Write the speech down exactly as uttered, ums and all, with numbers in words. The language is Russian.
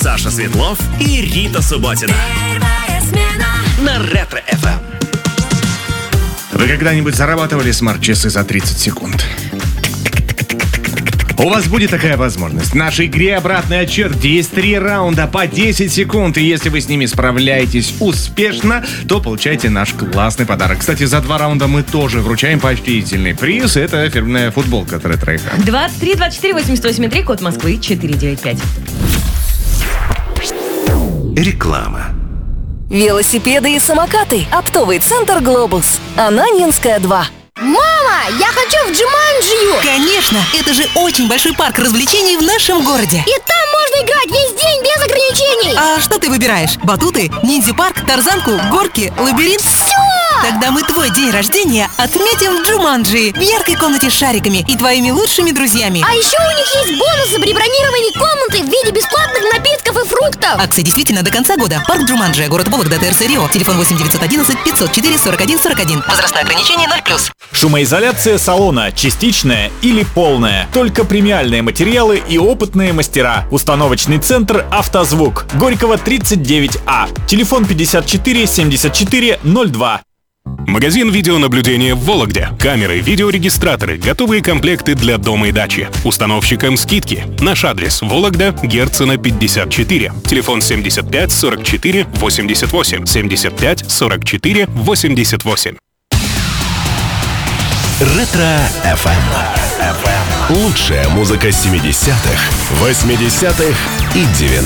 Саша Светлов и Рита Субботина. Первая смена На Ретро-эф эм. Вы когда-нибудь зарабатывали смарт-часы за тридцать секунд? У вас будет такая возможность. В нашей игре «Обратный отсчет», где есть три раунда по десять секунд. И если вы с ними справляетесь успешно, то получаете наш классный подарок. Кстати, за два раунда мы тоже вручаем поощрительный приз. Это фирменная футболка от Ретро-эф эм. двадцать три двадцать четыре восемьдесят восемь три, код Москвы четыре девять пять. Реклама. Велосипеды и самокаты. Оптовый центр «Глобус». Ананьинская, два. Мама, я хочу в Джуманджию! Конечно, это же очень большой парк развлечений в нашем городе. И там можно играть весь день без ограничений! А что ты выбираешь? Батуты, ниндзя-парк, тарзанку, горки, лабиринт? Все! Тогда мы твой день рождения отметим в Джуманджи, в яркой комнате с шариками и твоими лучшими друзьями. А еще у них есть бонусы при бронировании комнаты в виде бесплатных напитков и фруктов! Акция действительно до конца года. Парк Джуманджи, город Вологда, ТРЦ Рио. Телефон восемь девятьсот одиннадцать пятьсот четыре сорок один сорок один. Возрастное ограничение ноль плюс. Шумоизоляция салона частичная или полная. Только премиальные материалы и опытные мастера. Установочный центр «Автозвук». Горького, тридцать девять А. Телефон пятьдесят четыре семьдесят четыре ноль два. Магазин видеонаблюдения в Вологде. Камеры, видеорегистраторы, готовые комплекты для дома и дачи. Установщикам скидки. Наш адрес: Вологда, Герцена, пятьдесят четыре. Телефон семьдесят пять сорок четыре восемьдесят восемь. семьдесят пять сорок четыре восемьдесят восемь. Ретро-эф эм. Лучшая музыка семидесятых, восьмидесятых и девяностых.